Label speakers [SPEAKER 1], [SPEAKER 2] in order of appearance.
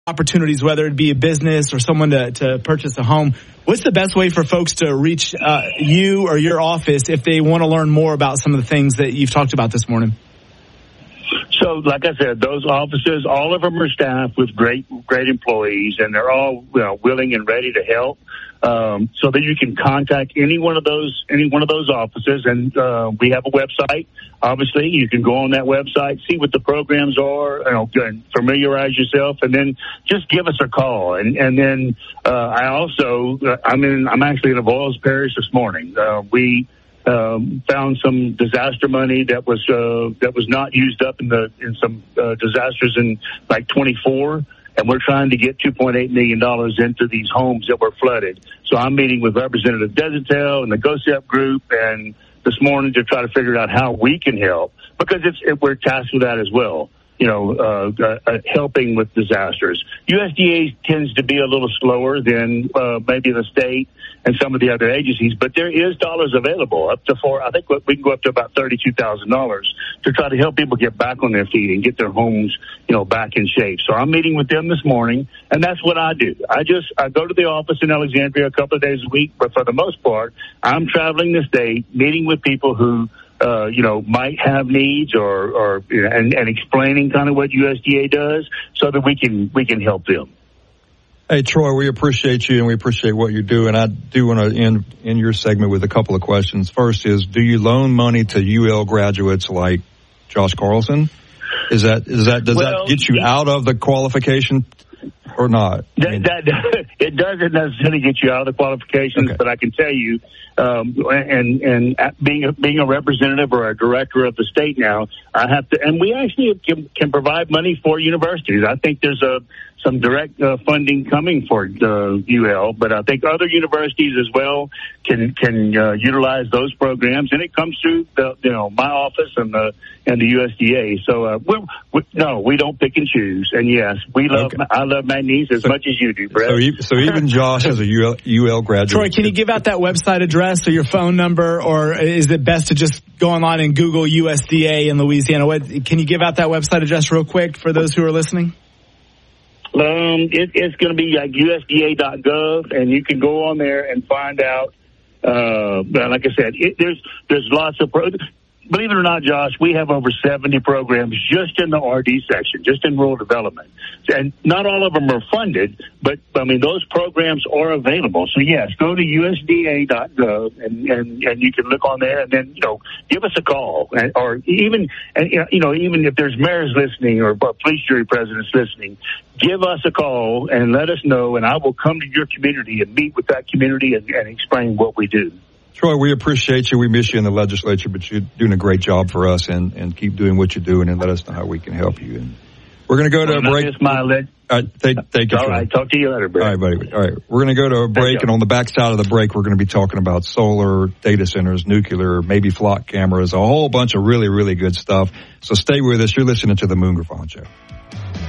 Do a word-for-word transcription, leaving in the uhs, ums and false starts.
[SPEAKER 1] opportunities, whether it be a business or someone to, to purchase a home, what's the best way for folks to reach uh, you or your office if they want to learn more about some of the things that you've talked about this morning?
[SPEAKER 2] So, like I said, those offices, all of them are staffed with great, great employees, and they're all, you know, willing and ready to help. Um, so that you can contact any one of those, any one of those offices. And, uh, we have a website. Obviously, you can go on that website, see what the programs are, you know, and familiarize yourself, and then just give us a call. And, and then, uh, I also, uh, I'm in, I'm actually in Avoyelles Parish this morning. Uh, we, um, found some disaster money that was, uh, that was not used up in the, in some, uh, disasters in like twenty-four. And we're trying to get two point eight million dollars into these homes that were flooded. So I'm meeting with Representative Desertel and the GOSEP group and this morning to try to figure out how we can help, because it's, it, we're tasked with that as well. You know, uh, uh, helping with disasters. U S D A tends to be a little slower than uh, maybe the state and some of the other agencies, but there is dollars available up to four. I think we can go up to about thirty-two thousand dollars to try to help people get back on their feet and get their homes, you know, back in shape. So I'm meeting with them this morning, and that's what I do. I just I go to the office in Alexandria a couple of days a week, but for the most part, I'm traveling the state, meeting with people who. Uh, you know, might have needs or, or, and, and explaining kind of what U S D A does so that we can, we can help them.
[SPEAKER 3] Hey, Troy, we appreciate you and we appreciate what you do. And I do want to end, end your segment with a couple of questions. First is, do you loan money to U L graduates like Josh Carlson? Is that, is that, does well, that get you out of the qualification or not?
[SPEAKER 2] That,
[SPEAKER 3] I mean,
[SPEAKER 2] that, it doesn't necessarily get you out of the qualifications, okay. But I can tell you, um, and, and being a, being a representative or a director of the state now, I have to, and we actually can, can provide money for universities. I think there's a, some direct uh, funding coming for uh, U L, but I think other universities as well can can uh, utilize those programs, and it comes through the, you know, my office and the and the U S D A. So uh, we're, we no, we don't pick and choose. And yes, we love okay. I love McNeese as so, much as you do, Brett.
[SPEAKER 3] So, even, so even Josh is a U L, U L graduate.
[SPEAKER 1] Troy, can you give out that website address or your phone number, or is it best to just go online and Google U S D A in Louisiana? What, can you give out that website address real quick for those who are listening?
[SPEAKER 2] Um, it, it's going to be like U S D A dot gov, and you can go on there and find out. Uh, like I said, it, there's there's lots of. Pro- Believe it or not, Josh, we have over seventy programs just in the R D section, just in rural development. And not all of them are funded, but, I mean, those programs are available. So, yes, go to U S D A dot gov, and, and, and you can look on there, and then, you know, give us a call. And, or even, and you know, even if there's mayors listening or police jury presidents listening, give us a call and let us know, and I will come to your community and meet with that community and, and explain what we do.
[SPEAKER 3] Troy, we appreciate you. We miss you in the legislature, but you're doing a great job for us, and, and keep doing what you're doing, and let us know how we can help you. And we're going to go to well, a break.
[SPEAKER 2] Just my leg.
[SPEAKER 3] All right, thank, thank you.
[SPEAKER 2] All
[SPEAKER 3] Troy.
[SPEAKER 2] right, talk to you later, Brett.
[SPEAKER 3] All right, buddy. All right, we're going to go to a break, and on the backside of the break, we're going to be talking about solar, data centers, nuclear, maybe flock cameras, a whole bunch of really, really good stuff. So stay with us. You're listening to the Moon Griffon Show.